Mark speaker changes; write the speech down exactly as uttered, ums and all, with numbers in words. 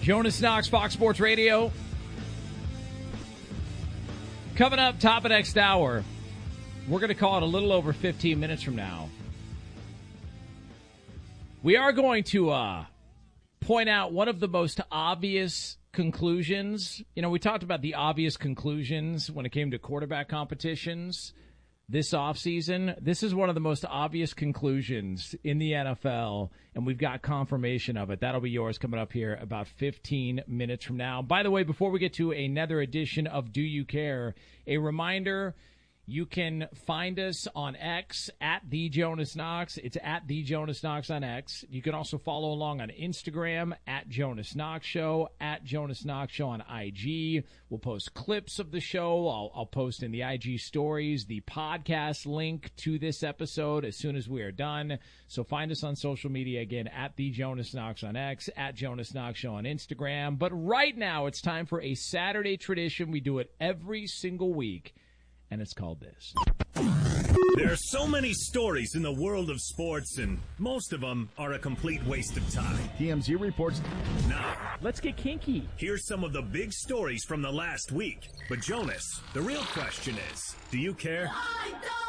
Speaker 1: Jonas Knox, Fox Sports Radio. Coming up, top of next hour, we're going to call it a little over fifteen minutes from now. We are going to uh, point out one of the most obvious conclusions. You know, we talked about the obvious conclusions when it came to quarterback competitions this offseason. This is one of the most obvious conclusions in the N F L, and we've got confirmation of it. That'll be yours coming up here about fifteen minutes from now. By the way, before we get to another edition of Do You Care, a reminder, you can find us on X at The Jonas Knox. It's at The Jonas Knox on X. You can also follow along on Instagram at Jonas Knox Show, at Jonas Knox Show on I G. We'll post clips of the show. I'll, I'll post in the I G stories the podcast link to this episode as soon as we are done. So find us on social media again at The Jonas Knox on X, at Jonas Knox Show on Instagram. But right now it's time for a Saturday tradition. We do it every single week. And it's called this.
Speaker 2: There are so many stories in the world of sports, and most of them are a complete waste of time.
Speaker 3: T M Z reports.
Speaker 2: Now,
Speaker 1: let's get kinky.
Speaker 2: Here's some of the big stories from the last week. But Jonas, the real question is, do you care? I don't.